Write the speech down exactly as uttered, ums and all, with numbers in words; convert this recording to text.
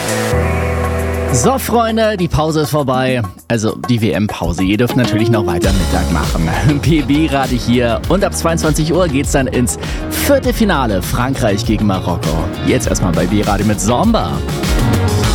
So, Freunde, die Pause ist vorbei. Also die W M-Pause. Ihr dürft natürlich noch weiter Mittag machen. P B-Rade hier. Und ab zweiundzwanzig Uhr geht's dann ins Viertelfinale. Frankreich gegen Marokko. Jetzt erstmal bei B-Rade mit Zomba.